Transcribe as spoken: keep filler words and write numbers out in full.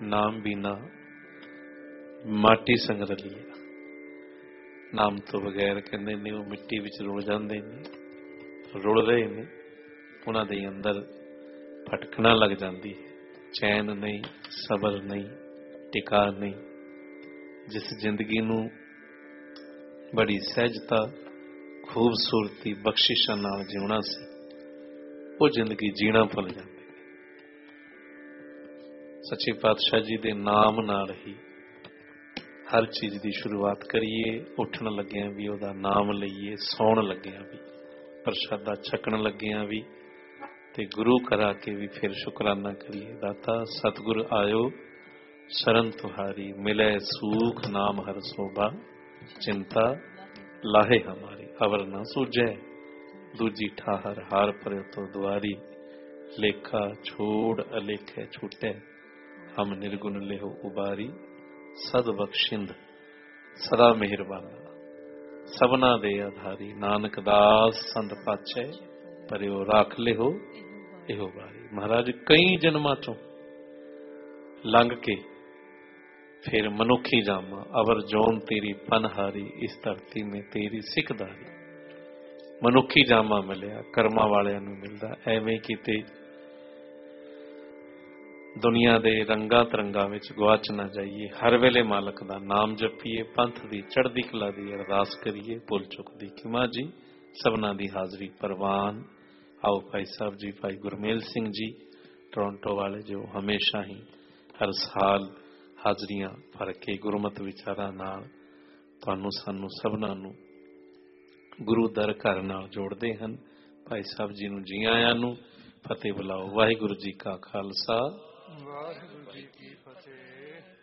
नाम बिना माटी संग रली। नाम तो बगैर कहते ने वो मिट्टी विच रुल जाते हैं, रुल रहे हैं, उन्हां दे अंदर भटकना लग जाती है। चैन नहीं, सबर नहीं, टिका नहीं। जिस जिंदगी नूं बड़ी सहजता खूबसूरती बख्शिशां नाल जीवना सी, वो जिंदगी जीना भुल जाती। सच्चे पातशाह जी दे नाम नाल ही हर चीज़ की शुरुआत करिए। उठन लग्या भी उहदा नाम लईए, सौण लग्या भी, प्रशादा छकन लग्या भी, ते गुरु करा के भी फिर शुकराना करिए। दाता सतगुर आयो शरण तुहारी, मिले सूख नाम हर शोभा, चिंता लाहे हमारी। अवर ना सूझे दूजी ठाहर, हार पर तो दुआरी, लेखा छोड़ अलेखे छूटे, हम निर्गुण लेहो उबारी। सद बख्शिंद सदा मेहरबाना, सबना दे आधारी, नानक दास संत पाछे, पर वो राख ले हो एहो बारी। महाराज कई जन्मां चों लंघ के फिर मनुखी जामा, अवर जोन तेरी पनहारी, इस धरती में तेरी सिखदारी। मनुखी जामा मिलिया, कर्मा वालियां नूं मिलदा। एवें किते दुनिया दे रंगा तरंगा विच गवाच ना जाइए। हर वेले मालक दा नाम जपीए, पंथ दी चढ़दी कला दी अरदास करिए, भुल चुक दी खिमा जी, सबना दी हाजरी परवान। आओ भाई साहब जी, भाई गुरमेल सिंह जी टोरंटो वाले, जो हमेशा ही हर साल हाजरियां भर के गुरमत विचारां नाल तुहानूं सानूं सबना नूं गुरु दर घर नाल जोड़दे हन। भाई साहब जी नूं जी आयां नूं फतेह बुलाओ। वाहिगुरू जी का खालसा, वाहिगुरू जी की फतेह।